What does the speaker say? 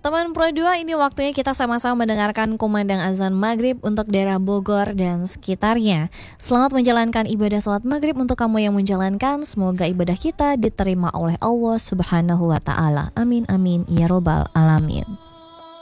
Teman Pro 2, ini waktunya kita sama-sama mendengarkan kumandang azan maghrib untuk daerah Bogor dan sekitarnya. Selamat menjalankan ibadah salat maghrib untuk kamu yang menjalankan. Semoga ibadah kita diterima oleh Allah Subhanahu wa Ta'ala. Amin amin ya robbal alamin.